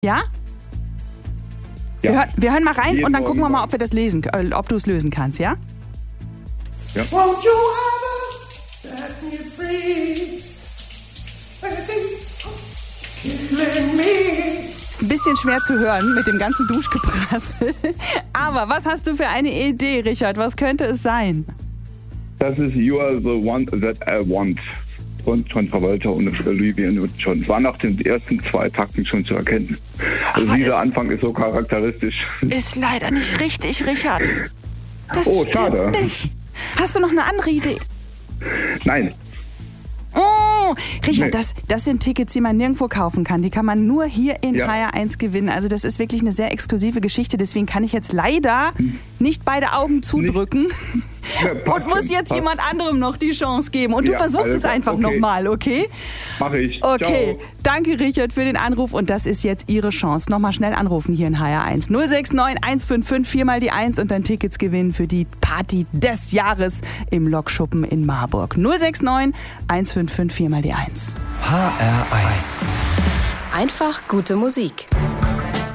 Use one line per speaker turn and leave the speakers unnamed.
Ja?
Ja.
Wir hören mal rein
Jeden
und dann gucken wir
Morgen
mal, ob ob du es lösen kannst, ja?
Ja.
Won't you ever set me free? Killing me.
Ist ein bisschen schwer zu hören mit dem ganzen Duschgeprassel. Aber was hast du für eine Idee, Richard? Was könnte es sein?
Das ist You Are the One That I Want von John Travolta und Olivia Newton-John. Es war nach den ersten 2 Takten schon zu erkennen. Also
Aber
dieser Anfang ist so charakteristisch.
Ist leider nicht richtig, Richard. Das
Oh,
stimmt
schade.
nicht. Hast du noch eine andere Idee?
Nein,
Oh, Richard,
Nee.
das sind Tickets, die man nirgendwo kaufen kann. Die kann man nur hier in
Ja.
HR1 gewinnen. Also das ist wirklich eine sehr exklusive Geschichte. Deswegen kann ich jetzt leider nicht beide Augen zudrücken
Ja, passt
und muss
schon,
jetzt
passt.
jemand anderem noch die Chance geben. Und du
Ja,
versuchst
alles
es
klar,
einfach
okay.
nochmal, okay?
mache ich.
Okay,
Ciao.
danke Richard für den Anruf und das ist jetzt Ihre Chance. Nochmal schnell anrufen hier in HR1. 069 155 4 mal die 1 und dann Tickets gewinnen für die Party des Jahres im Lokschuppen in Marburg. 069 155 4 mal die 1.
HR1.
Einfach gute Musik.